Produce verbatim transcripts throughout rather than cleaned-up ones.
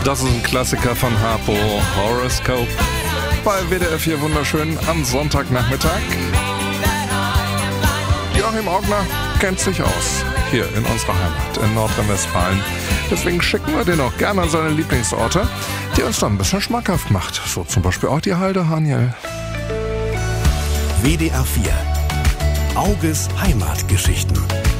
Das ist ein Klassiker von Harpo, Horoscope. Bei W D R vier wunderschön am Sonntagnachmittag. Joachim Augner kennt sich aus, hier in unserer Heimat in Nordrhein-Westfalen. Deswegen schicken wir den auch gerne an seine Lieblingsorte, die uns dann ein bisschen schmackhaft macht. So zum Beispiel auch die Halde Haniel. W D R vier. Auges Heimatgeschichten.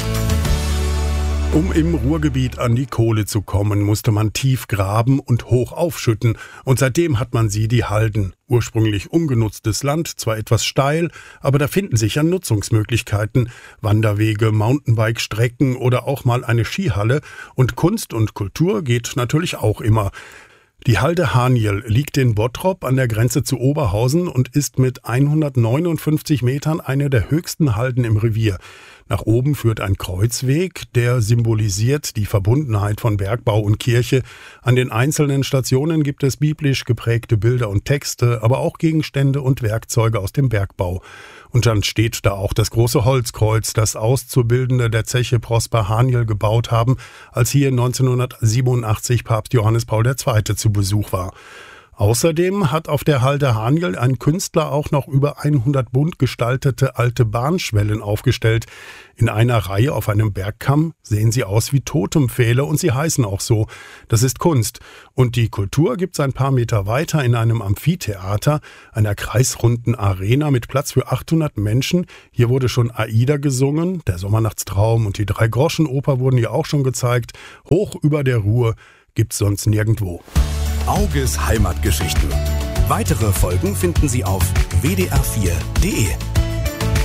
Um im Ruhrgebiet an die Kohle zu kommen, musste man tief graben und hoch aufschütten. Und seitdem hat man sie, die Halden. Ursprünglich ungenutztes Land, zwar etwas steil, aber da finden sich ja Nutzungsmöglichkeiten. Wanderwege, Mountainbike-Strecken oder auch mal eine Skihalle. Und Kunst und Kultur geht natürlich auch immer. Die Halde Haniel liegt in Bottrop an der Grenze zu Oberhausen und ist mit hundertneunundfünfzig Metern eine der höchsten Halden im Revier. Nach oben führt ein Kreuzweg, der symbolisiert die Verbundenheit von Bergbau und Kirche. An den einzelnen Stationen gibt es biblisch geprägte Bilder und Texte, aber auch Gegenstände und Werkzeuge aus dem Bergbau. Und dann steht da auch das große Holzkreuz, das Auszubildende der Zeche Prosper Haniel gebaut haben, als hier neunzehnhundertsiebenundachtzig Papst Johannes Paul der Zweite zu Besuch war. Außerdem hat auf der Halde Haniel ein Künstler auch noch über hundert bunt gestaltete alte Bahnschwellen aufgestellt. In einer Reihe auf einem Bergkamm sehen sie aus wie Totempfähle und sie heißen auch so. Das ist Kunst. Und die Kultur gibt's ein paar Meter weiter in einem Amphitheater, einer kreisrunden Arena mit Platz für achthundert Menschen. Hier wurde schon Aida gesungen, der Sommernachtstraum und die Drei-Groschen-Oper wurden ja auch schon gezeigt. Hoch über der Ruhr gibt's sonst nirgendwo. Auges Heimatgeschichten. Weitere Folgen finden Sie auf w d r vier punkt d e.